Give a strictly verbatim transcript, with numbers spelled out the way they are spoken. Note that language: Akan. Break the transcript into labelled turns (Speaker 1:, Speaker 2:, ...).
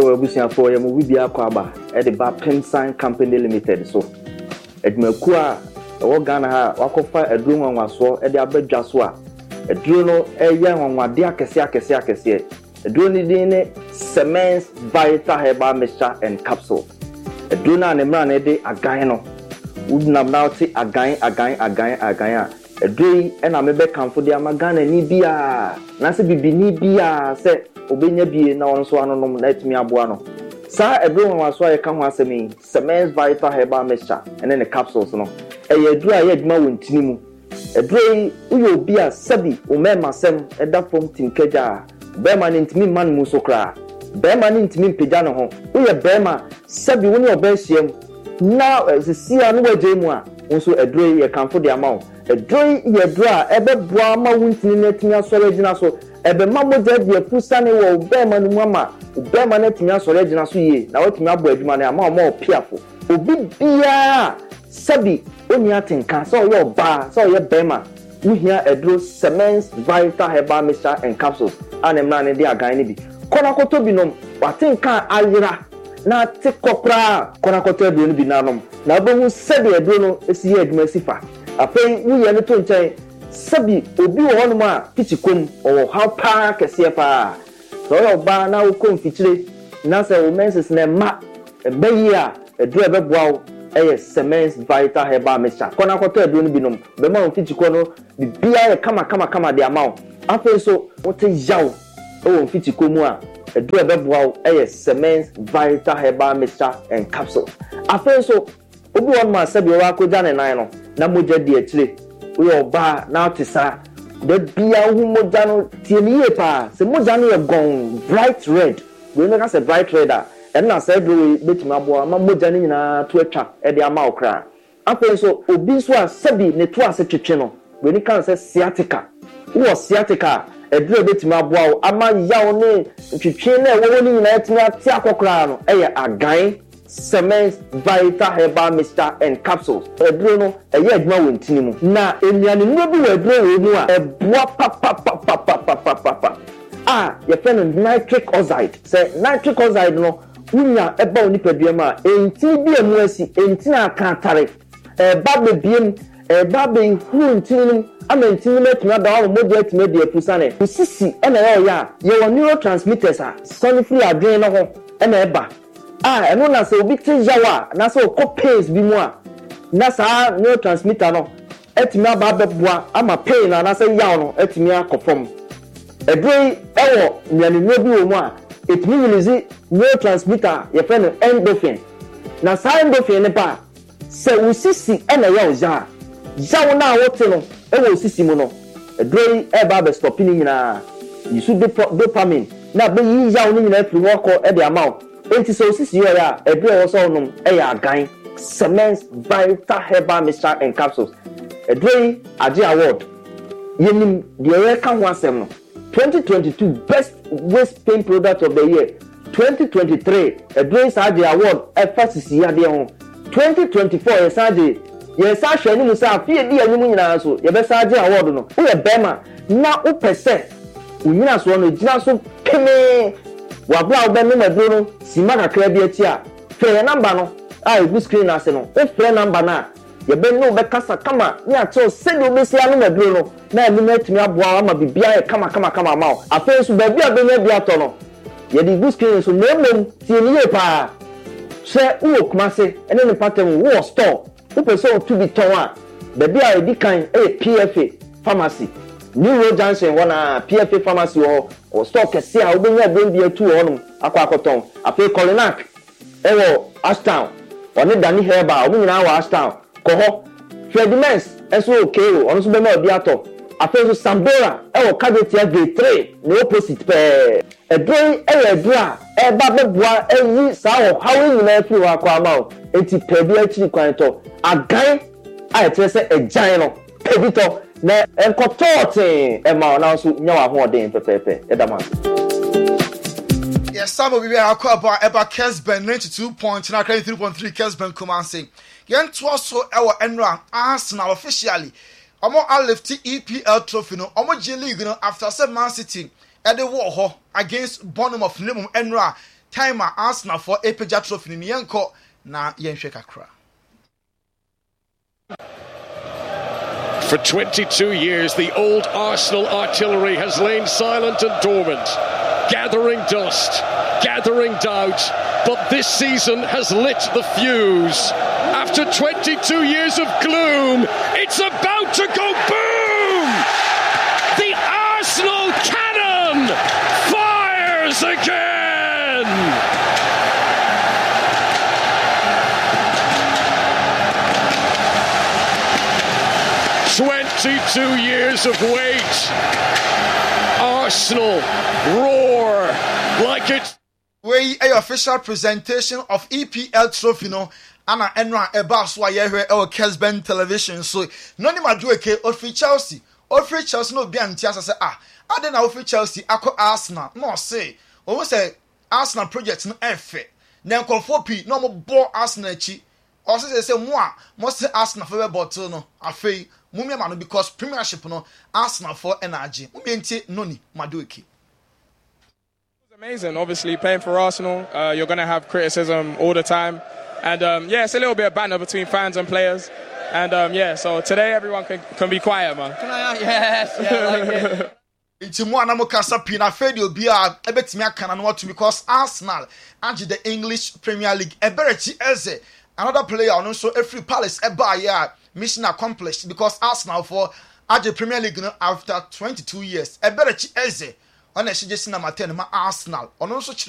Speaker 1: ewo abusia for yem wi bia kwa ba e de ba Pensan Company Limited so edmaku a ewo Ghana ha wakofa eduro nwanwaso e de abadwa so a eduro no eye nwanwade akese akese akese eduro ni din ne Semence Vital Herbal Mixture and Capsule eduro na ne mra na de agan no udnam na oti agan agan agan agan a eduro e na mebe kanfo de amagana ni bia na se bibini bia se obenya bie na won so anonom na etimi aboa no sa eduro nwanwaso a yeka ho asemi Semence Vital Herbal Mixture and the capsules no e eduro a ye adwuma wontini mu eduro uyo obi a sabi o mema sem eda fom tinkaja bema ni ntimi man mu so kra bema ni ntimi mpega no ho uye bema sabi woni obehiem na sisia no waje mu a wonso eduro ye kanfo de ama wo eduro ye eduro a ebeboa ma wontini na timi asore gina so ebe mamoja de afusane wo bema no mu ama bema na timi asore gina so ye na watimi abo adwuma na ama o piafo obi bia sabi oni atenka so yo ba so ye bema uhia eduro Semence Vital Herbal Mixture and Capsules anemna ne de agan ne bi kona koto binom watenka ayira na tekopra kona koto eduro ne bi nanom na obehu sabi eduro no esi ye adwuma sifa afei uye ne to nchen sabi obi wo hono a tichikom o how pa kese pa so yo ba na wo konfitire na se wo menses na ma ebeyi a eduro ebeboa wo eye Semence Vital Herbal Mixture kona koto eduro no binom be ma wo tichiko no bibia ye kama kama kama de ama wo afei so wo te yaw o tichiko mu a eduro ebeboa wo eye Semence Vital Herbal Mixture and Capsule afei so obi won ma sabi wa koja ne nan no na moja di akire uyo ba na otisa de bia hu moja no tieniye pa se moja no ye gon bright red we no ka se bright red a e na se do betima bo ma moja ni nyina to atwa e de ama okra apen so obi so a sabi ne to ase twetwe no we ni kan se sciatica wo sciatica e do betima bo ama yaw ne twetwe na wo wo ni nyina etimi ati akokra no e ye agan Semence Vital Herbal Mixture and Capsules eduro no eye adwuma wontini mu na enuane no bi wo eduro wo mu a eboa pa pa pa pa pa pa pa pa ah ye feno nitric oxide say nitric oxide no unya eba onipadua ma enti bi emu asi enti na akatare e ba be biem e ba be hu ntini ama ntini metuna da wo modi atime de afusane usisi e na ye ya ye wo neurotransmitters a sonifree adwen no ho e na eba ah eno na se obi te jawa na se okopes bi mu a na sa neurotransmitter no etimi aba beboa ama pain na na se yaw no etimi akofom edrei ewo nyane no bi wo mu a etimi release neurotransmitter ye fe no endorphin na sa endorphin ne pa se usisi e na yaw ja jaw na wote no ewo usisi mu no edrei e ba be stop ni nyina yisu dopamine na be yi yaw ni nyina firi woko e de amount enti so sisi yo ya edure wo so nom e ya agan Semence Vital Herbal Mixture and Capsules edure age award yenim de ye ka ho asem no twenty twenty-two best waist pain product of the year twenty twenty-three edure age award e fa sisi ya de ho twenty twenty-four ye saje ye sa hwani mu sa afie di anyum nyina so ye be saje award no wo ye bema na wo pese unyina so no gina so peme wabla obenu meduro sima kakra bi ati a fe number no a egu screen ase no o fe number na ye be no be kasa kama ni ato se do be sia no meduro no na emi na timi aboa ama bibia ye kama kama kama ma a fe so ba bi abenya bi ato no ye di egu screen so memem tie ni ye pa se wo kumase ene ne patem wo store wo person to be ton a ba bi a edi kan e P F A pharmacy New Road Junction wana P F A pharmacy or or stock kese a obenya dem bia tu honum akwa akoton afi Colinac ewo Ashtown one Dani Herbal obi nyina wa Ashtown ko ho Fredimens eso okay ono so be ma obi ato afi so Sambora ewo Kajetia Gate three no opposite pe edrei ewo edra e ba beboa eyi sa ho hawe nyina afi wa akwa ma o enti pe bi akiri kwan to agan a etrese ejan no pebito na enkotote e ma na so nya wa ho den pepepe e da ma
Speaker 2: yes some of you are about about Kesben ninety-two point nine three point three Kesben Kumasi yen to so e wo enra Arsenal officially omo lift E P L trophy no omo J League no after seven Man City e de war ho against Bournemouth Nimum enra time a Arsenal for Epeja Trophy ni yenko na yenhwe kakra.
Speaker 3: For twenty-two years, the old Arsenal artillery has lain silent and dormant, gathering dust, gathering doubt, but this season has lit the fuse. After twenty-two years of gloom, it's about to go boom! The Arsenal cannon fires again! twenty-two years of wait. Arsenal roar like it's...
Speaker 2: We a official presentation of E P L trophy no ana enra eba so ayehwe e Kesben television so no ni madueke ofi Chelsea ofi Chelsea no bia ntia say ah ade na ofi Chelsea akọ Arsenal no say o say Arsenal project no efe na nkonfo pi no mo bo Arsenal achi o say say mo a mo say Arsenal for bottle no afei mo me ma no because premiership no Arsenal for energy mo bi ntie no ni madueke.
Speaker 4: Amazing, obviously playing for Arsenal, uh, you're going to have criticism all the time, and um, yeah, it's a little bit of banter between fans and players, and um, yeah, so today everyone can, can be quiet, man.
Speaker 5: Can I? Yes, yeah, I like it.
Speaker 2: It's more than kasa pina fedio be a ebetimi aka na what because Arsenal and the English Premier League eberechi eze another player on so every Palace eba ya mission accomplished because Arsenal for the Premier League after twenty-two years eberechi eze on a suggestion na maten ma Arsenal on also